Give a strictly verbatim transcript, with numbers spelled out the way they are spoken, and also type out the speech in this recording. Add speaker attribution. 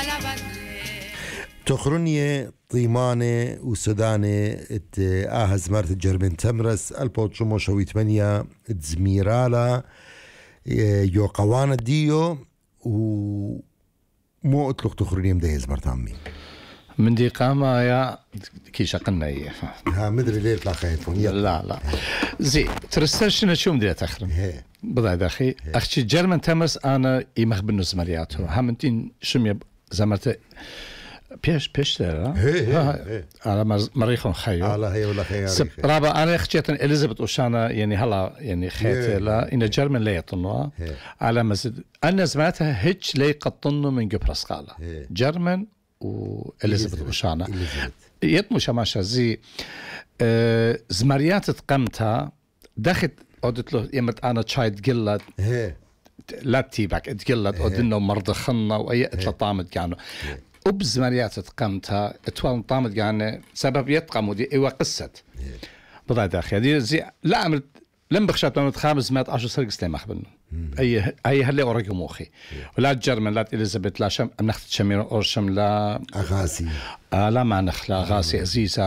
Speaker 1: تخرنية طيمانة وسودانة ات آهز مرت الجرمن تمرس البوتشمو شوي ثمانية تزميرالا يو قوانا ديو ومو اطلق تخرنية مدهز مرتامي
Speaker 2: من دي قامة يا كيشا قلنا إيه
Speaker 1: ها مدري ليه يطلع خايفون
Speaker 2: لا لا زي ترسترشنا شو مدري تخرم بضع داخي أختي جرمن تمرس أنا يمخ بالنسبة مرياته همنتين شمي زمرت بيش بيش لا على مريخ خيو
Speaker 1: على هي ولا خيار
Speaker 2: رابع أنا اختيت إليزابيث وشانا يعني هلا يعني خيت لا إن جرمن لا يطنوا على مزد أنا زمانتها هيج لا يقطنوا من قبرص قالة جرمن وإليزابيث وشانا يطمو شماشة زي آه زمريات تقمتها دخلت قلت له يمت أنا تشايد قلت لا تيبك تقلت أدنو مرضخنا وأي طامد كانوا وبزمريات تقمتها اتوال طامد يعني سبب يتقموا دي ايوا قصة بضع داخل دي زي لا عملت لم بخشات من خامس مات عشر سرق سليم أخبرنا أي هاي هلا أورج موخي ولا جرمن لا إليزابيث لا شم نخت شمير أورشم لا
Speaker 1: أغاسي
Speaker 2: آه لا ما نخلا أغاسي عزيزة